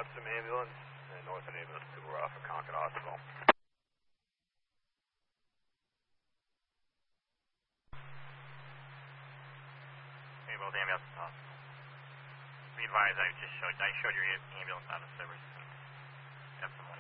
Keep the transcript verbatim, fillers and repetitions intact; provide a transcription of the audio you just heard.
Boston ambulance, and Northern ambulance to uh, for Concord Hospital. Able the ambulance to the hospital. Be advised, I just showed, I showed your ambulance out of service. Got some